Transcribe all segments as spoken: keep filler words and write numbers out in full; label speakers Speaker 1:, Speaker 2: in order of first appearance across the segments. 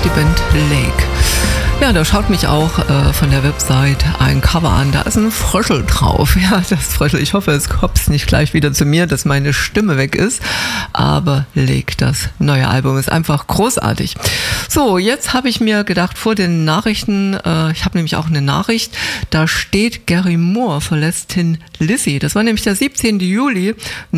Speaker 1: die Band Lake. Ja, da schaut mich auch äh, von der Website ein Cover an. Da ist ein Fröschel drauf. Ja, das Fröschel. Ich hoffe, es kommt nicht gleich wieder zu mir, dass meine Stimme weg ist. Aber Lake, das neue Album, ist einfach großartig. So, jetzt habe ich mir gedacht, vor den Nachrichten, äh, ich habe nämlich auch eine Nachricht, da steht, Gary Moore verlässt Tin Lizzy. Das war nämlich der siebzehnten Juli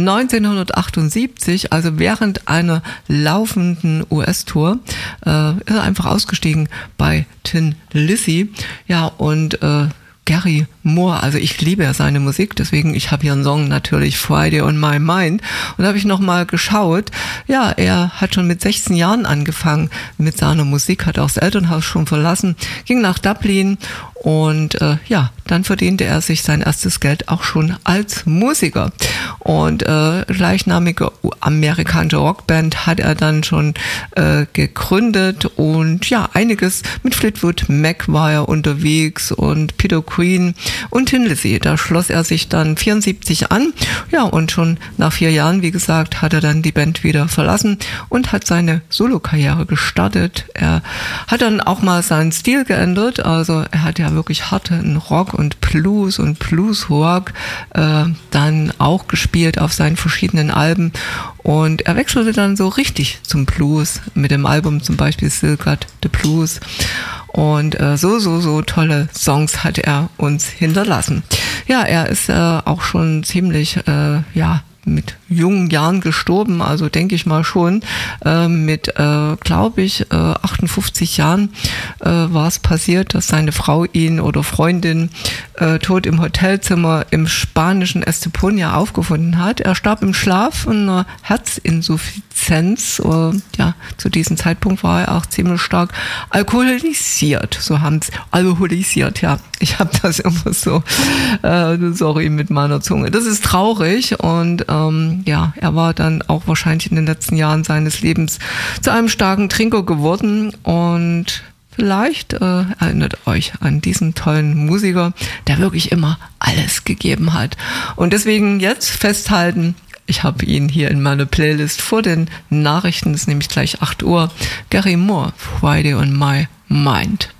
Speaker 1: neunzehnhundertachtundsiebzig, also während einer laufenden U S-Tour, äh, ist er einfach ausgestiegen bei Tin Lizzy. Ja, und äh, Gary Moore, also ich liebe ja seine Musik, deswegen, ich habe hier einen Song natürlich, Friday on My Mind, und da habe ich nochmal geschaut, ja, er hat schon mit sechzehn Jahren angefangen mit seiner Musik, hat auch das Elternhaus schon verlassen, ging nach Dublin und äh, ja, dann verdiente er sich sein erstes Geld auch schon als Musiker. Und äh, gleichnamige amerikanische Rockband hat er dann schon äh, gegründet und ja, einiges mit Fleetwood Mac war er unterwegs und Peter Green und Tin Lizzy. Da schloss er sich dann vierundsiebzig an. Ja, und schon nach vier Jahren, wie gesagt, hat er dann die Band wieder verlassen und hat seine Solokarriere gestartet. Er hat dann auch mal seinen Stil geändert. Also er hat ja wirklich harten Rock und Blues und Bluesrock äh, dann auch gespielt auf seinen verschiedenen Alben. Und er wechselte dann so richtig zum Blues mit dem Album zum Beispiel Still Got the Blues. Und äh, so, so, so tolle Songs hat er uns hinterlassen. Ja, er ist äh, auch schon ziemlich, äh, ja, mit jungen Jahren gestorben, also denke ich mal schon, äh, mit, äh, glaube ich, äh, achtundfünfzig Jahren äh, war es passiert, dass seine Frau ihn oder Freundin äh, tot im Hotelzimmer im spanischen Estepona aufgefunden hat. Er starb im Schlaf an einer Herzinsuffizienz. Äh, ja, zu diesem Zeitpunkt war er auch ziemlich stark alkoholisiert, so haben es, alkoholisiert, ja. Ich habe das immer so, äh, sorry mit meiner Zunge. Das ist traurig und ähm, ja, er war dann auch wahrscheinlich in den letzten Jahren seines Lebens zu einem starken Trinker geworden und vielleicht äh, erinnert euch an diesen tollen Musiker, der wirklich immer alles gegeben hat. Und deswegen jetzt festhalten, ich habe ihn hier in meiner Playlist vor den Nachrichten, es ist nämlich gleich acht Uhr, Gary Moore, Friday on My Mind.